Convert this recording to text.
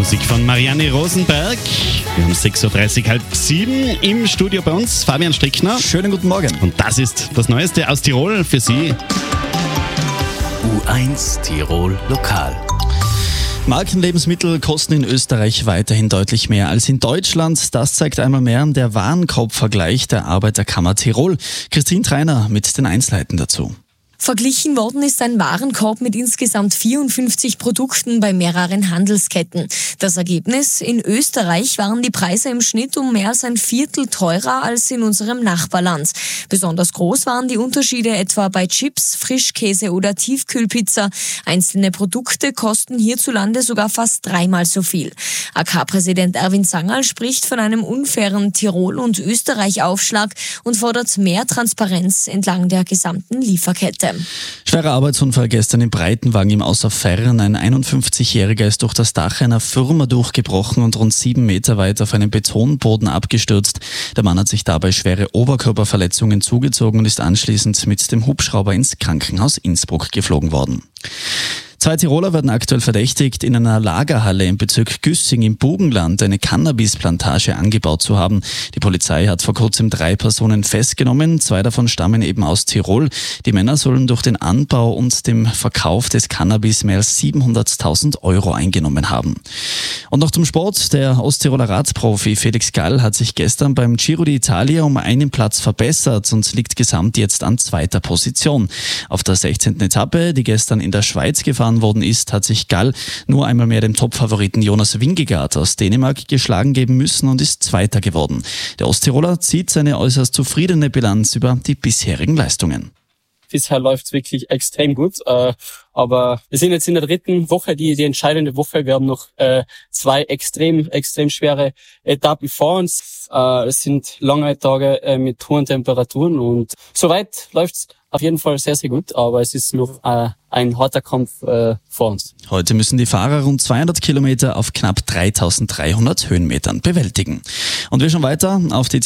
Musik von Marianne Rosenberg. Wir haben 6.30 Uhr, halb 7 im Studio bei uns. Fabian Strickner. Schönen guten Morgen. Und das ist das Neueste aus Tirol für Sie. U1 Tirol Lokal. Markenlebensmittel kosten in Österreich weiterhin deutlich mehr als in Deutschland. Das zeigt einmal mehr der Warenkorbvergleich der Arbeiterkammer Tirol. Christine Treiner mit den Einzelheiten dazu. Verglichen worden ist ein Warenkorb mit insgesamt 54 Produkten bei mehreren Handelsketten. Das Ergebnis: In Österreich waren die Preise im Schnitt um mehr als ein Viertel teurer als in unserem Nachbarland. Besonders groß waren die Unterschiede etwa bei Chips, Frischkäse oder Tiefkühlpizza. Einzelne Produkte kosten hierzulande sogar fast dreimal so viel. AK-Präsident Erwin Sangerl spricht von einem unfairen Tirol- und Österreich-Aufschlag und fordert mehr Transparenz entlang der gesamten Lieferkette. Schwerer Arbeitsunfall gestern in Breitenwang im Außerfern. Ein 51-Jähriger ist durch das Dach einer Firma durchgebrochen und rund 7 Meter weit auf einen Betonboden abgestürzt. Der Mann hat sich dabei schwere Oberkörperverletzungen zugezogen und ist anschließend mit dem Hubschrauber ins Krankenhaus Innsbruck geflogen worden. 2 Tiroler werden aktuell verdächtigt, in einer Lagerhalle im Bezirk Güssing im Burgenland eine Cannabisplantage angebaut zu haben. Die Polizei hat vor kurzem 3 Personen festgenommen. 2 davon stammen eben aus Tirol. Die Männer sollen durch den Anbau und dem Verkauf des Cannabis mehr als 700.000 Euro eingenommen haben. Und noch zum Sport. Der Osttiroler Radprofi Felix Gall hat sich gestern beim Giro d'Italia um einen Platz verbessert und liegt gesamt jetzt an 2. Position. Auf der 16. Etappe, die gestern in der Schweiz gefahren worden ist, hat sich Gall nur einmal mehr dem Topfavoriten Jonas Vingegaard aus Dänemark geschlagen geben müssen und ist Zweiter geworden. Der Osttiroler zieht seine äußerst zufriedene Bilanz über die bisherigen Leistungen. Bisher läuft's wirklich extrem gut, aber wir sind jetzt in der 3. Woche, die entscheidende Woche. Wir haben noch 2 extrem schwere Etappen vor uns. Es sind lange Tage mit hohen Temperaturen und soweit läuft's auf jeden Fall sehr, sehr gut, aber es ist noch ein harter Kampf vor uns. Heute müssen die Fahrer rund 200 Kilometer auf knapp 3.300 Höhenmetern bewältigen. Und wir schauen weiter auf die